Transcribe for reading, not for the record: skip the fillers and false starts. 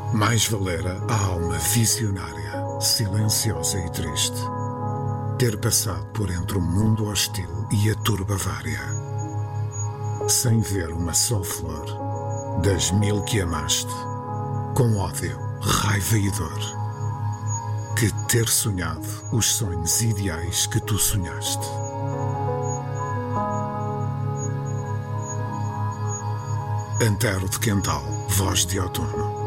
Mais valera a alma visionária, silenciosa e triste, ter passado por entre o mundo hostil e a turba vária, sem ver uma só flor das 1000 que amaste, com ódio, raiva e dor, que ter sonhado os sonhos ideais que tu sonhaste. Antero de Quental, voz de outono.